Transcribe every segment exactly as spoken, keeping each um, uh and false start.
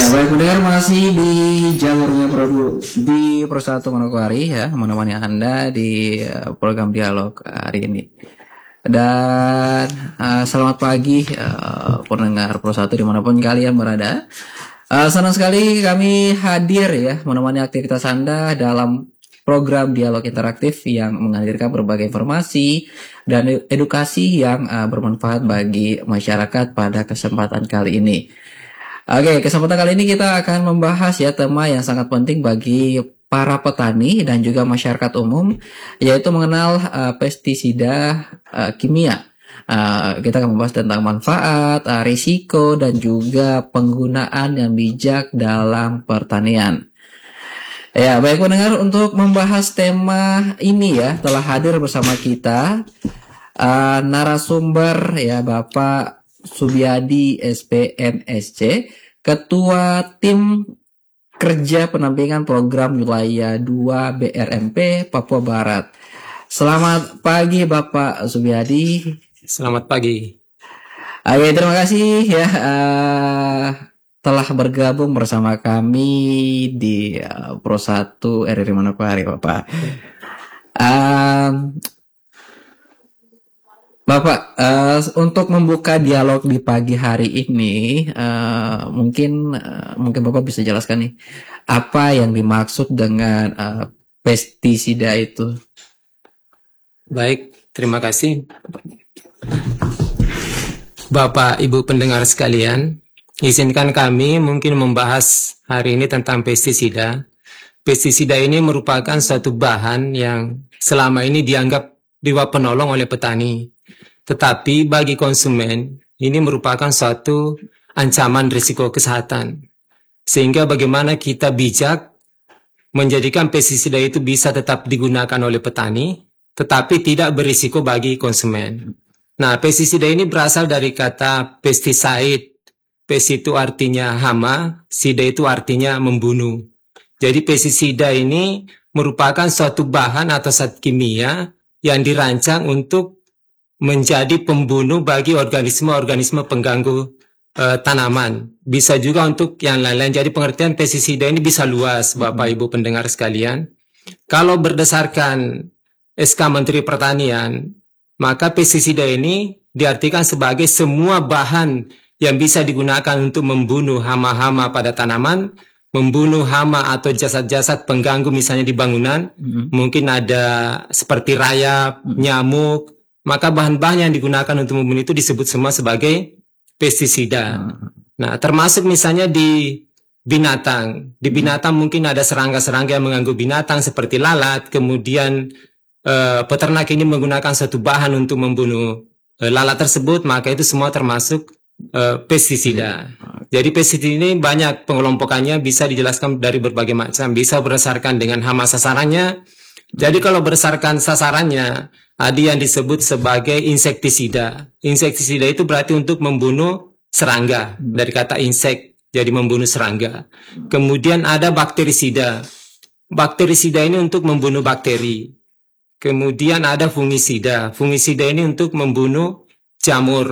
baik mendengar masih di jalurnya Prabu di Persatu Manokwari ya, menemani Anda di uh, program dialog hari ini. Dan uh, selamat pagi uh, pendengar Persatu dimanapun kalian berada. Uh, senang sekali kami hadir ya menemani aktivitas Anda dalam program dialog interaktif yang menghadirkan berbagai informasi dan edukasi yang uh, bermanfaat bagi masyarakat pada kesempatan kali ini. Oke, kesempatan kali ini kita akan membahas ya tema yang sangat penting bagi para petani dan juga masyarakat umum, yaitu mengenal uh, pestisida uh, kimia. Uh, kita akan membahas tentang manfaat, uh, risiko, dan juga penggunaan yang bijak dalam pertanian. Ya, baik pendengar, untuk membahas tema ini ya, telah hadir bersama kita uh, narasumber ya Bapak Subiadi S P M S C, Ketua Tim Kerja Pendampingan Program Wilayah dua B R M P Papua Barat. Selamat pagi Bapak Subiadi. Selamat pagi. Oke, terima kasih ya uh, telah bergabung bersama kami di uh, Pro satu R R I Manokwari Bapak. Uh, Bapak, uh, untuk membuka dialog di pagi hari ini, uh, mungkin uh, mungkin Bapak bisa jelaskan nih, apa yang dimaksud dengan uh, pestisida itu? Baik, terima kasih. Bapak, Ibu pendengar sekalian, izinkan kami mungkin membahas hari ini tentang pestisida. Pestisida ini merupakan suatu bahan yang selama ini dianggap dewa penolong oleh petani. Tetapi bagi konsumen, ini merupakan suatu ancaman risiko kesehatan. Sehingga bagaimana kita bijak menjadikan pestisida itu bisa tetap digunakan oleh petani, tetapi tidak berisiko bagi konsumen. Nah, pestisida ini berasal dari kata pesticide. Pes itu artinya hama, sida itu artinya membunuh. Jadi pestisida ini merupakan suatu bahan atau zat kimia yang dirancang untuk menjadi pembunuh bagi organisme-organisme pengganggu uh, tanaman. Bisa juga untuk yang lain-lain. Jadi pengertian pestisida ini bisa luas, Bapak Ibu pendengar sekalian. Kalau berdasarkan S K Menteri Pertanian, maka pestisida ini diartikan sebagai semua bahan yang bisa digunakan untuk membunuh hama-hama pada tanaman, membunuh hama atau jasad-jasad pengganggu misalnya di bangunan, mm-hmm. mungkin ada seperti rayap, mm-hmm. nyamuk. Maka bahan-bahan yang digunakan untuk membunuh itu disebut semua sebagai pestisida. Nah, termasuk misalnya di binatang. Di binatang mungkin ada serangga-serangga yang mengganggu binatang seperti lalat. Kemudian eh, peternak ini menggunakan satu bahan untuk membunuh eh, lalat tersebut. Maka itu semua termasuk eh, pestisida. Jadi pestisida ini banyak pengelompokannya, bisa dijelaskan dari berbagai macam. Bisa berdasarkan dengan hama sasarannya. Jadi kalau berdasarkan sasarannya, ada yang disebut sebagai insektisida. Insektisida itu berarti untuk membunuh serangga. Dari kata insek, jadi membunuh serangga. Kemudian ada bakterisida. Bakterisida ini untuk membunuh bakteri. Kemudian ada fungisida. Fungisida ini untuk membunuh jamur.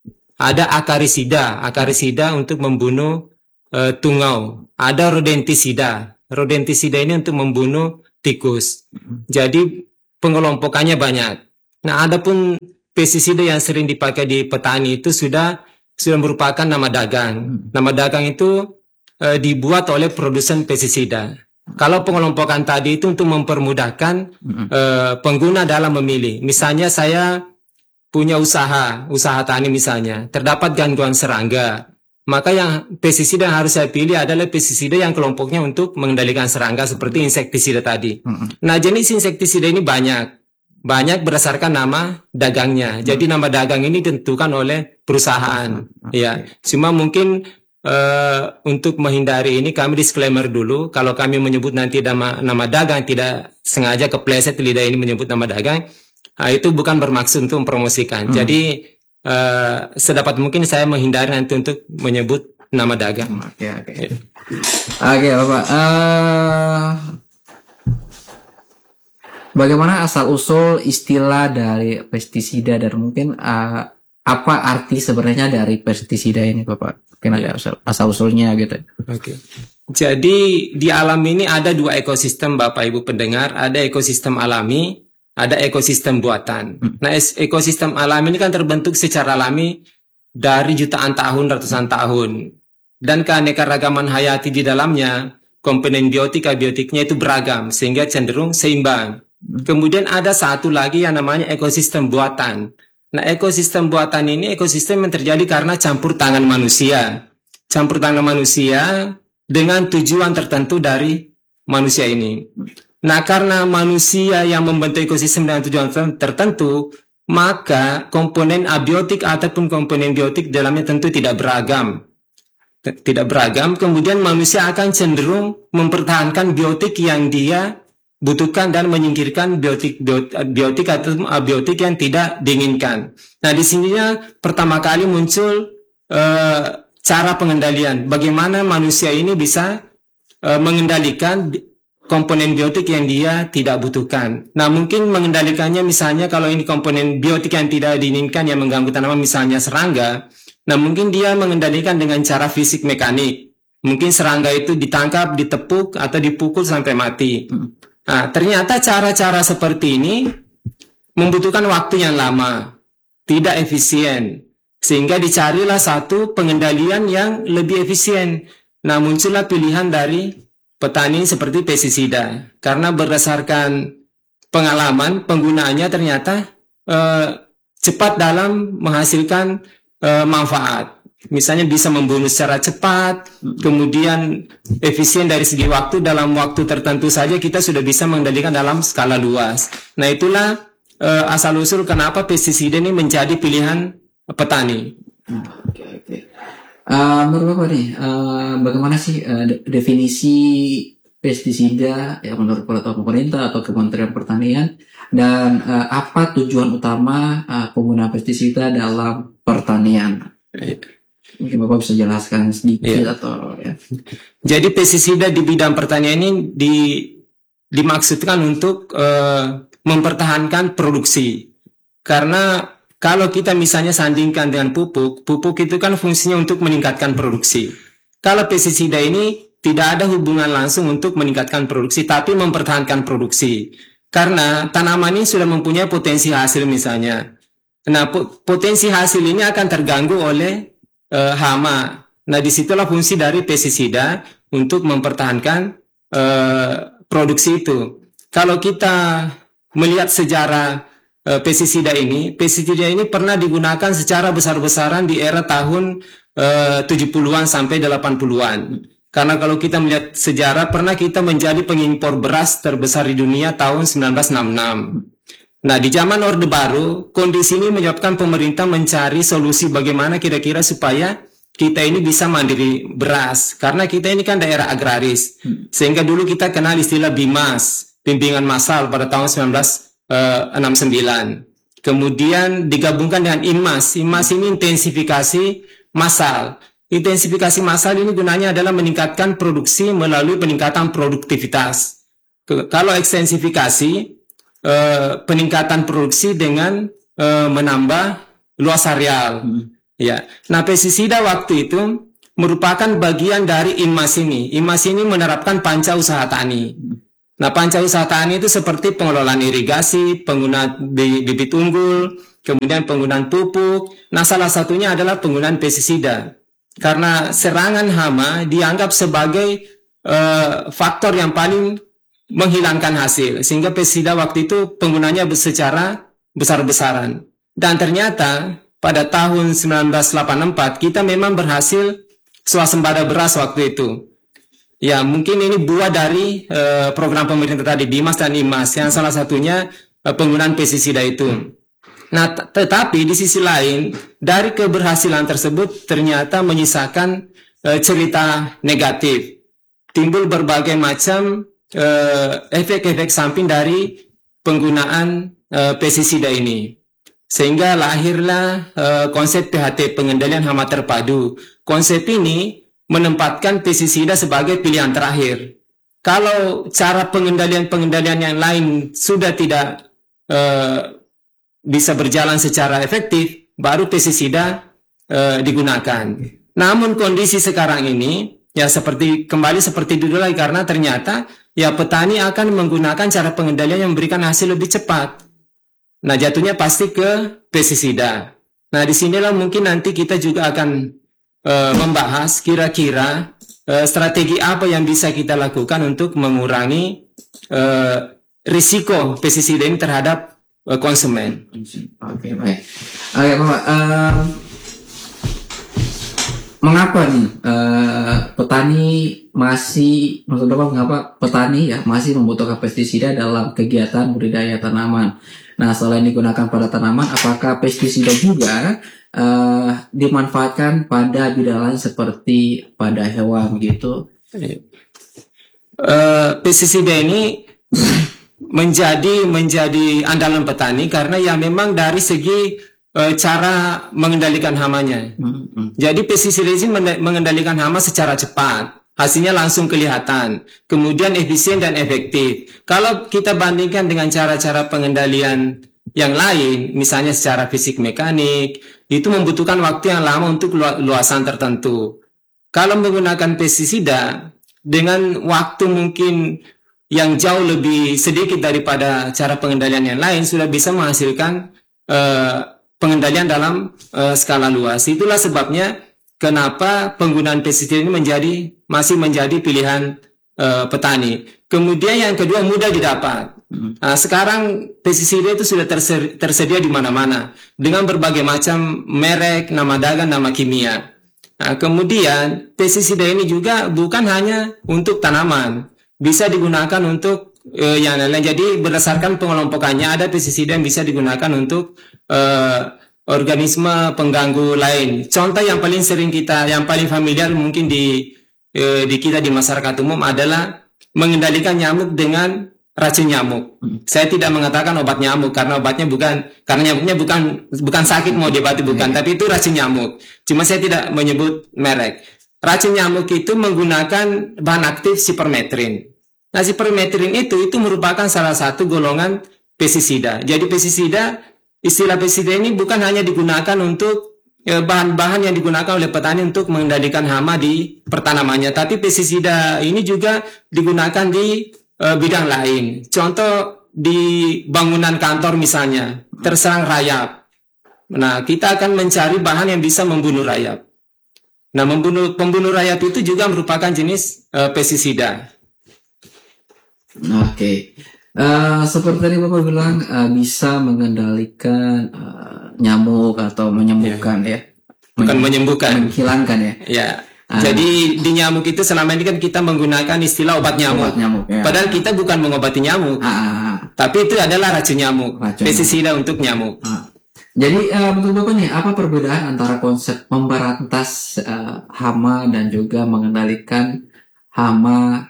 Ada akarisida. Akarisida untuk membunuh uh, tungau. Ada rodentisida. Rodentisida ini untuk membunuh tikus. Jadi pengelompokannya banyak. Nah, adapun pestisida yang sering dipakai di petani itu sudah sudah merupakan nama dagang. Nama dagang itu e, dibuat oleh produsen pestisida. Kalau pengelompokan tadi itu untuk mempermudahkan e, pengguna dalam memilih. Misalnya saya punya usaha, usaha tani misalnya, terdapat gangguan serangga. Maka yang pestisida yang harus saya pilih adalah pestisida yang kelompoknya untuk mengendalikan serangga seperti insektisida tadi. Mm-hmm. Nah, jenis insektisida ini banyak. Banyak berdasarkan nama dagangnya. Jadi mm-hmm. nama dagang ini ditentukan oleh perusahaan. Mm-hmm. Ya, cuma mungkin uh, untuk menghindari ini kami disclaimer dulu. Kalau kami menyebut nanti nama nama dagang tidak sengaja kepleset lidah ini menyebut nama dagang, nah, itu bukan bermaksud untuk mempromosikan. Mm-hmm. Jadi Uh, sedapat mungkin saya menghindari nanti untuk menyebut nama dagang. Oke, oke. Oke, Bapak. Uh, bagaimana asal usul istilah dari pestisida dan mungkin uh, apa arti sebenarnya dari pestisida ini, Bapak? Mungkin ada asal, asal usulnya gitu. Oke. Jadi di alam ini ada dua ekosistem, Bapak Ibu pendengar, ada ekosistem alami, ada ekosistem buatan. Nah, ekosistem alami ini kan terbentuk secara alami dari jutaan tahun, ratusan tahun. Dan keanekaragaman hayati di dalamnya, komponen biotik, abiotiknya itu beragam, sehingga cenderung seimbang. Kemudian ada satu lagi yang namanya ekosistem buatan. Nah, ekosistem buatan ini ekosistem yang terjadi karena campur tangan manusia. Campur tangan manusia dengan tujuan tertentu dari manusia ini. Nah, karena manusia yang membentuk ekosistem dengan tujuan tertentu, maka komponen abiotik ataupun komponen biotik dalamnya tentu tidak beragam. Tidak beragam, kemudian manusia akan cenderung mempertahankan biotik yang dia butuhkan dan menyingkirkan biotik biotik, biotik atau abiotik yang tidak diinginkan. Nah, di sininya pertama kali muncul eh, cara pengendalian. Bagaimana manusia ini bisa eh, mengendalikan komponen biotik yang dia tidak butuhkan. Nah, mungkin mengendalikannya misalnya kalau ini komponen biotik yang tidak diinginkan yang mengganggu tanaman, misalnya serangga. Nah, mungkin dia mengendalikan dengan cara fisik mekanik. Mungkin serangga itu ditangkap, ditepuk, atau dipukul sampai mati. Nah, ternyata cara-cara seperti ini membutuhkan waktu yang lama, tidak efisien, sehingga dicarilah satu pengendalian yang lebih efisien. Nah, muncullah pilihan dari petani seperti pestisida, karena berdasarkan pengalaman penggunaannya ternyata eh, cepat dalam menghasilkan eh, manfaat. Misalnya bisa membunuh secara cepat, kemudian efisien dari segi waktu, dalam waktu tertentu saja kita sudah bisa mengendalikan dalam skala luas. Nah, itulah uh, asal-usul kenapa pestisida ini menjadi pilihan petani. Oke, oke. Uh, menurut Bapak nih, uh, bagaimana sih uh, de- definisi pestisida ya menurut pemerintah atau Kementerian Pertanian, dan uh, apa tujuan utama uh, penggunaan pestisida dalam pertanian? Mungkin Bapak bisa jelaskan sedikit Ya. atau ya. Jadi pestisida di bidang pertanian ini di, dimaksudkan untuk uh, mempertahankan produksi. Karena kalau kita misalnya sandingkan dengan pupuk, pupuk itu kan fungsinya untuk meningkatkan produksi. Kalau pestisida ini tidak ada hubungan langsung untuk meningkatkan produksi, tapi mempertahankan produksi. Karena tanaman ini sudah mempunyai potensi hasil misalnya. Nah, potensi hasil ini akan terganggu oleh Uh, hama. Nah, disitulah fungsi dari pestisida untuk mempertahankan uh, produksi itu. Kalau kita melihat sejarah uh, pestisida ini, pestisida ini pernah digunakan secara besar-besaran di era tahun uh, tujuh puluhan sampai delapan puluhan. Karena kalau kita melihat sejarah, pernah kita menjadi pengimpor beras terbesar di dunia tahun sembilan belas enam puluh enam. Nah, di zaman Orde Baru, kondisi ini menyebabkan pemerintah mencari solusi bagaimana kira-kira supaya kita ini bisa mandiri beras. Karena kita ini kan daerah agraris. Sehingga dulu kita kenal istilah BIMAS, bimbingan massal pada tahun sembilan belas enam puluh sembilan. Kemudian digabungkan dengan IMAS. IMAS ini intensifikasi massal. Intensifikasi massal ini gunanya adalah meningkatkan produksi melalui peningkatan produktivitas. Kalau ekstensifikasi, Uh, peningkatan produksi dengan uh, menambah luas areal. Hmm. Ya. Nah, pestisida waktu itu merupakan bagian dari IMAS ini. IMAS ini menerapkan panca usaha tani. Hmm. Nah, panca usaha tani itu seperti pengelolaan irigasi, penggunaan bibit unggul, kemudian penggunaan pupuk. Nah, salah satunya adalah penggunaan pestisida. Karena serangan hama dianggap sebagai uh, faktor yang paling menghilangkan hasil, sehingga pestisida waktu itu penggunanya secara besar-besaran. Dan ternyata pada tahun sembilan belas delapan puluh empat kita memang berhasil swasembada beras waktu itu. Ya, mungkin ini buah dari uh, program pemerintah tadi BIMAS dan IMAS, yang salah satunya uh, penggunaan pestisida itu. Nah, tetapi di sisi lain dari keberhasilan tersebut ternyata menyisakan uh, cerita negatif. Timbul berbagai macam Uh, efek-efek samping dari penggunaan uh, pestisida ini, sehingga lahirlah uh, konsep P H T, pengendalian hama terpadu. Konsep ini menempatkan pestisida sebagai pilihan terakhir. Kalau cara pengendalian-pengendalian yang lain sudah tidak uh, bisa berjalan secara efektif, baru pestisida eh, digunakan. Namun kondisi sekarang ini ya seperti kembali seperti dulu lagi, karena ternyata ya petani akan menggunakan cara pengendalian yang memberikan hasil lebih cepat. Nah, jatuhnya pasti ke pestisida. Nah, disinilah mungkin nanti kita juga akan uh, membahas kira-kira uh, strategi apa yang bisa kita lakukan untuk mengurangi uh, risiko pestisida ini terhadap uh, konsumen. Oke, baik. Oke, Bapak. Um, mengapa nih uh, petani masih, maksud Bapak, mengapa petani ya masih membutuhkan pestisida dalam kegiatan budidaya tanaman? Nah, selain digunakan pada tanaman, apakah pestisida juga uh, dimanfaatkan pada bidang lain seperti pada hewan gitu? Uh, pestisida ini menjadi menjadi andalan petani karena ya memang dari segi uh, cara mengendalikan hamanya. Hmm. Jadi pestisida ini mengendalikan hama secara cepat. Hasilnya langsung kelihatan, kemudian efisien dan efektif. Kalau kita bandingkan dengan cara-cara pengendalian yang lain, misalnya secara fisik mekanik, itu membutuhkan waktu yang lama untuk luasan tertentu. Kalau menggunakan pestisida dengan waktu mungkin yang jauh lebih sedikit daripada cara pengendalian yang lain, sudah bisa menghasilkan uh, pengendalian dalam uh, skala luas. Itulah sebabnya kenapa penggunaan pestisida ini menjadi masih menjadi pilihan uh, petani. Kemudian yang kedua, mudah didapat. Nah, sekarang pestisida itu sudah tersedia, tersedia di mana-mana dengan berbagai macam merek, nama dagang, nama kimia. Nah, kemudian pestisida ini juga bukan hanya untuk tanaman, bisa digunakan untuk uh, yang lain. Jadi berdasarkan pengelompokannya ada pestisida yang bisa digunakan untuk uh, organisme pengganggu lain. Contoh yang paling sering kita, yang paling familiar mungkin di eh, di kita di masyarakat umum adalah mengendalikan nyamuk dengan racun nyamuk. Hmm. Saya tidak mengatakan obat nyamuk karena obatnya bukan, karena nyamuknya bukan bukan sakit mau diobati bukan, hmm. tapi itu racun nyamuk. Cuma saya tidak menyebut merek. Racun nyamuk itu menggunakan bahan aktif sipermetrin. Nah, sipermetrin itu itu merupakan salah satu golongan pestisida. Jadi pestisida Istilah pestisida ini bukan hanya digunakan untuk bahan-bahan yang digunakan oleh petani untuk mengendalikan hama di pertanamannya, tapi pestisida ini juga digunakan di uh, bidang lain. Contoh di bangunan kantor misalnya, terserang rayap. Nah, kita akan mencari bahan yang bisa membunuh rayap. Nah, membunuh pembunuh rayap itu juga merupakan jenis uh, pestisida. Oke. Okay. Uh, seperti tadi Bapak bilang uh, bisa mengendalikan uh, nyamuk atau menyembuhkan ya, ya. Bukan Men- menyembuhkan, menghilangkan ya. Ya. Uh, Jadi di nyamuk itu selama ini kan kita menggunakan istilah obat nyamuk. Obat nyamuk ya. Padahal kita bukan mengobati nyamuk, uh, tapi itu adalah racun nyamuk, racun pestisida nyamuk. Untuk nyamuk. Uh. Jadi uh, menurut Bapak nih, apa perbedaan antara konsep memberantas uh, hama dan juga mengendalikan hama?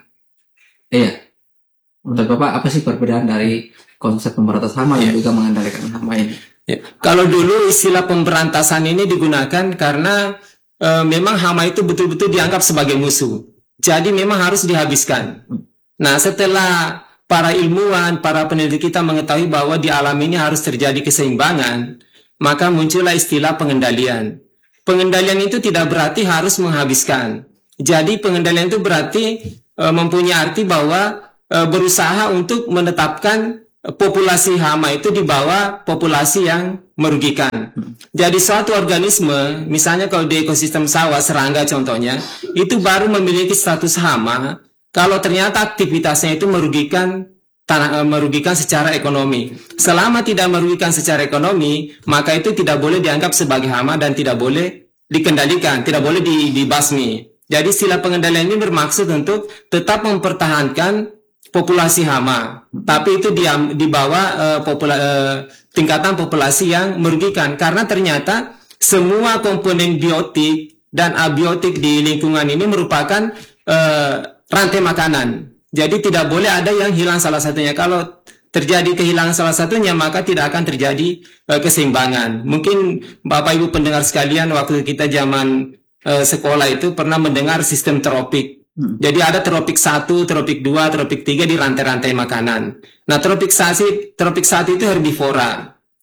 Iya. Eh, Menurut Bapak, apa sih perbedaan dari konsep pemberantasan hama dan juga mengendalikan hama ini? Ya. Kalau dulu istilah pemberantasan ini digunakan karena e, memang hama itu betul-betul dianggap sebagai musuh. Jadi memang harus dihabiskan. Nah, setelah para ilmuwan, para peneliti kita mengetahui bahwa di alam ini harus terjadi keseimbangan, maka muncullah istilah pengendalian. Pengendalian itu tidak berarti harus menghabiskan. Jadi pengendalian itu berarti e, mempunyai arti bahwa berusaha untuk menetapkan populasi hama itu di bawah populasi yang merugikan. Jadi suatu organisme, misalnya kalau di ekosistem sawah, serangga contohnya, itu baru memiliki status hama kalau ternyata aktivitasnya itu merugikan tanah, merugikan secara ekonomi. Selama tidak merugikan secara ekonomi, maka itu tidak boleh dianggap sebagai hama dan tidak boleh dikendalikan, tidak boleh dibasmi. Jadi istilah pengendalian ini bermaksud untuk tetap mempertahankan populasi hama, tapi itu di, di bawah uh, popula, uh, tingkatan populasi yang merugikan, karena ternyata semua komponen biotik dan abiotik di lingkungan ini merupakan uh, rantai makanan. Jadi tidak boleh ada yang hilang salah satunya. Kalau terjadi kehilangan salah satunya, maka tidak akan terjadi uh, keseimbangan. Mungkin Bapak Ibu pendengar sekalian, waktu kita zaman uh, sekolah itu pernah mendengar sistem tropik. Jadi ada tropik satu, tropik dua, tropik tiga di rantai-rantai makanan. Nah, tropik satu, tropik satu itu herbivora.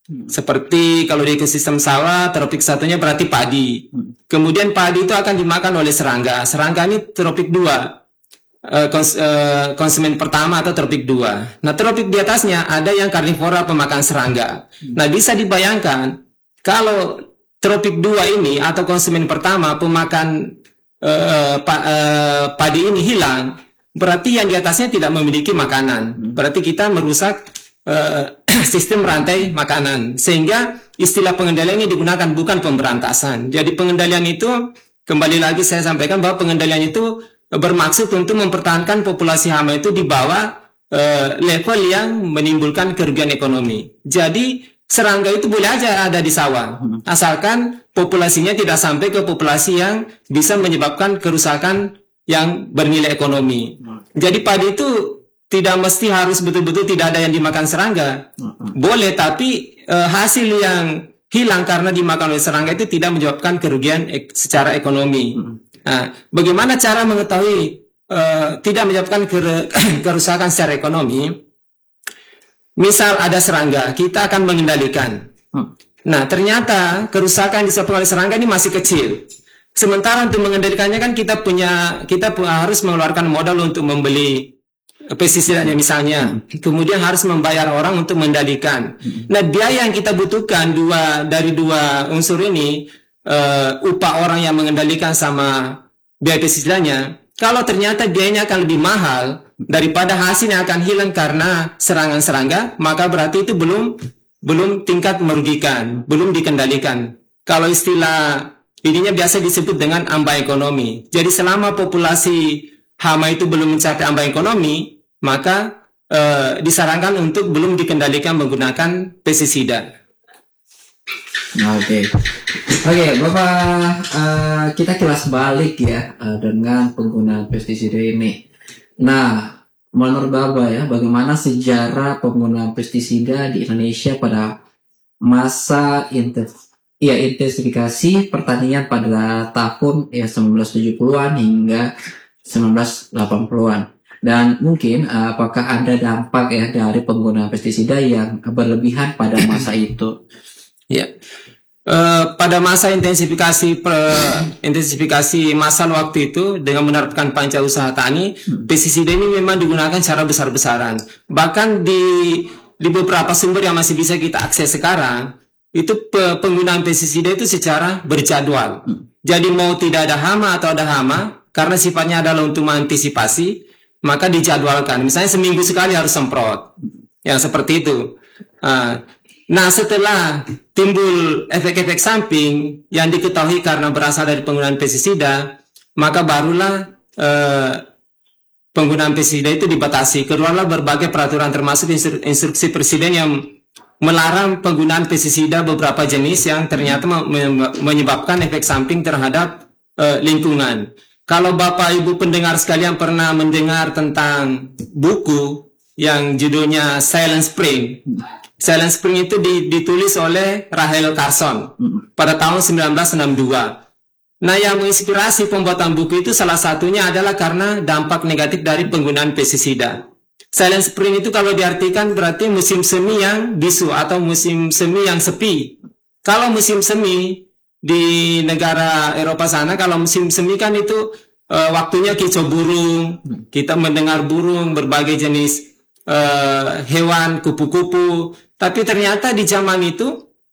Seperti kalau di ekosistem sawah, tropik satunya berarti padi. Kemudian padi itu akan dimakan oleh serangga. Serangga ini tropik dua. Uh, kons uh, konsumen pertama atau tropik dua. Nah, tropik di atasnya ada yang karnivora pemakan serangga. Nah, bisa dibayangkan kalau tropik dua ini atau konsumen pertama pemakan uh, pa uh, padi ini hilang, berarti yang di atasnya tidak memiliki makanan. Berarti kita merusak uh, sistem rantai makanan. Sehingga istilah pengendalian ini digunakan, bukan pemberantasan. Jadi pengendalian itu, kembali lagi saya sampaikan bahwa pengendalian itu bermaksud untuk mempertahankan populasi hama itu di bawah uh, level yang menimbulkan kerugian ekonomi. Jadi serangga itu boleh aja ada di sawah, asalkan populasinya tidak sampai ke populasi yang bisa menyebabkan kerusakan yang bernilai ekonomi. Jadi padi itu tidak mesti harus betul-betul tidak ada yang dimakan serangga. Boleh, tapi uh, hasil yang hilang karena dimakan oleh serangga itu tidak menyebabkan kerugian ek secara ekonomi. Nah, bagaimana cara mengetahui uh, tidak menyebabkan kerusakan secara ekonomi? Misal ada serangga, kita akan mengendalikan. Nah, ternyata kerusakan disebabkan oleh serangga ini masih kecil. Sementara untuk mengendalikannya kan kita punya, kita harus mengeluarkan modal untuk membeli pestisidanya misalnya. Kemudian harus membayar orang untuk mengendalikan. Nah, biaya yang kita butuhkan dua dari dua unsur ini, Uh, upah orang yang mengendalikan sama biaya pestisidanya, kalau ternyata biayanya akan lebih mahal daripada hasil yang akan hilang karena serangan serangga, maka berarti itu belum belum tingkat merugikan, belum dikendalikan. Kalau istilah ininya biasa disebut dengan ambang ekonomi. Jadi selama populasi hama itu belum mencapai ambang ekonomi, maka uh, disarankan untuk belum dikendalikan menggunakan pestisida. Oke, okay. oke, okay, Bapak, uh, kita kilas balik ya uh, dengan penggunaan pestisida ini. Nah, menurut Bapak ya, bagaimana sejarah penggunaan pestisida di Indonesia pada masa intens ya, intensifikasi pertanian pada tahun ya sembilan belas tujuh puluhan hingga sembilan belas delapan puluhan? Dan mungkin uh, apakah ada dampak ya dari penggunaan pestisida yang berlebihan pada masa itu? Ya, uh, pada masa intensifikasi per, intensifikasi masa waktu itu dengan menerapkan panca usaha tani, hmm. pestisida ini memang digunakan secara besar-besaran. Bahkan di di beberapa sumber yang masih bisa kita akses sekarang, itu pe, penggunaan pestisida itu secara berjadwal. Hmm. Jadi mau tidak ada hama atau ada hama, karena sifatnya adalah untuk mengantisipasi, maka dijadwalkan. Misalnya seminggu sekali harus semprot, yang seperti itu. Uh, Nah, setelah timbul efek-efek samping yang diketahui karena berasal dari penggunaan pestisida, maka barulah eh, penggunaan pestisida itu dibatasi. Keluarlah berbagai peraturan termasuk instru instruksi presiden yang melarang penggunaan pestisida beberapa jenis yang ternyata menyebabkan efek samping terhadap eh, lingkungan. Kalau Bapak Ibu pendengar sekalian pernah mendengar tentang buku yang judulnya Silent Spring, Silent Spring itu ditulis oleh Rachel Carson pada tahun sembilan belas enam puluh dua. Nah, yang menginspirasi pembuatan buku itu salah satunya adalah karena dampak negatif dari penggunaan pestisida. Silent Spring itu kalau diartikan berarti musim semi yang bisu atau musim semi yang sepi. Kalau musim semi di negara Eropa sana, kalau musim semi kan itu uh, waktunya kicau burung, kita mendengar burung, berbagai jenis uh, hewan, kupu-kupu. Tapi ternyata di zaman itu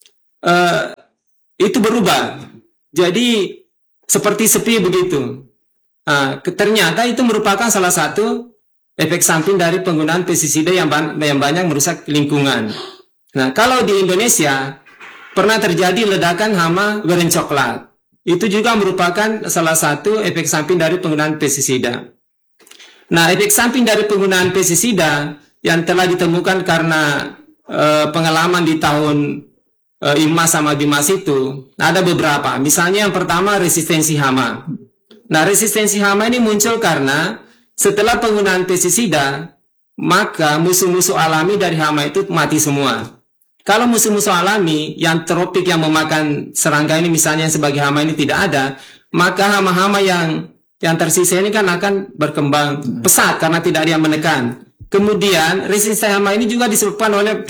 uh, itu berubah. Jadi seperti sepi begitu. Uh, ternyata itu merupakan salah satu efek samping dari penggunaan pestisida yang, ban yang banyak merusak lingkungan. Nah, kalau di Indonesia pernah terjadi ledakan hama beren coklat. Itu juga merupakan salah satu efek samping dari penggunaan pestisida. Nah, efek samping dari penggunaan pestisida yang telah ditemukan karena Uh, pengalaman di tahun uh, IMAS sama BIMAS itu ada beberapa. Misalnya yang pertama resistensi hama. Nah, resistensi hama ini muncul karena setelah penggunaan pestisida, maka musuh-musuh alami dari hama itu mati semua. Kalau musuh-musuh alami yang tropik yang memakan serangga ini misalnya sebagai hama ini tidak ada, maka hama-hama yang yang tersisa ini kan akan berkembang pesat karena tidak ada yang menekan. Kemudian resistensi hama ini juga disebabkan oleh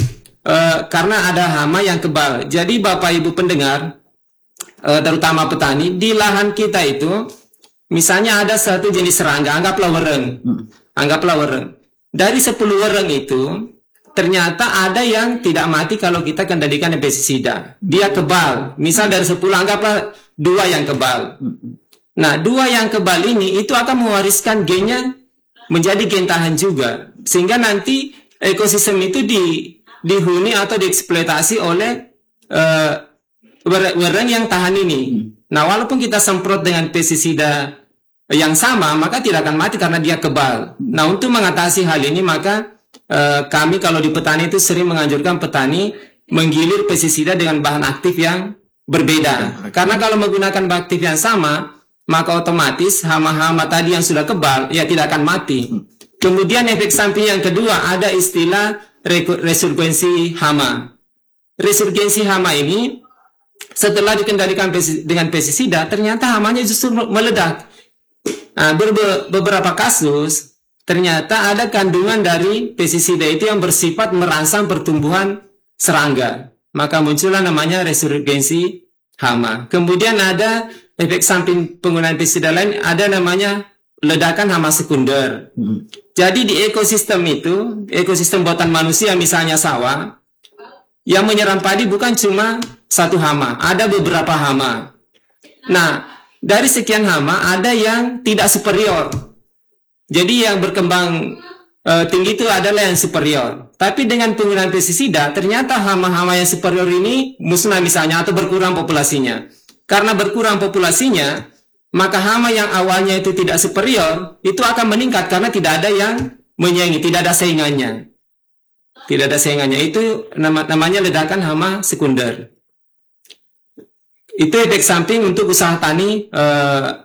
eh, karena ada hama yang kebal. Jadi Bapak Ibu pendengar, eh, terutama petani, di lahan kita itu, misalnya ada satu jenis serangga, anggaplah wereng, anggaplah wereng. Dari sepuluh wereng itu, ternyata ada yang tidak mati kalau kita kendalikan pestisida. Dia kebal. Misal dari sepuluh, anggaplah dua yang kebal. Nah, dua yang kebal ini itu akan mewariskan gennya menjadi gen tahan juga. Sehingga nanti ekosistem itu di, dihuni atau dieksploitasi oleh uh, wereng yang tahan ini. Nah, walaupun kita semprot dengan pestisida yang sama, maka tidak akan mati karena dia kebal. Nah, untuk mengatasi hal ini, maka uh, kami kalau di petani itu sering menganjurkan petani menggilir pestisida dengan bahan aktif yang berbeda. Karena kalau menggunakan bahan aktif yang sama, maka otomatis hama-hama tadi yang sudah kebal ya tidak akan mati. Kemudian efek samping yang kedua ada istilah resurgensi hama. Resurgensi hama ini setelah dikendalikan dengan pestisida ternyata hamanya justru meledak. Nah, beberapa kasus ternyata ada kandungan dari pestisida itu yang bersifat merangsang pertumbuhan serangga. Maka muncullah namanya resurgensi hama. Kemudian ada efek samping penggunaan pestisida lain, ada namanya ledakan hama sekunder. Hmm. Jadi di ekosistem itu, ekosistem buatan manusia misalnya sawah, yang menyerang padi bukan cuma satu hama, ada beberapa hama. Nah, dari sekian hama ada yang tidak superior. Jadi yang berkembang e, tinggi itu adalah yang superior. Tapi dengan penggunaan pestisida, ternyata hama-hama yang superior ini musnah misalnya atau berkurang populasinya. Karena berkurang populasinya, maka hama yang awalnya itu tidak superior, itu akan meningkat karena tidak ada yang menyaingi, tidak ada saingannya. Tidak ada saingannya, itu nama, namanya ledakan hama sekunder. Itu efek samping untuk usaha tani eh,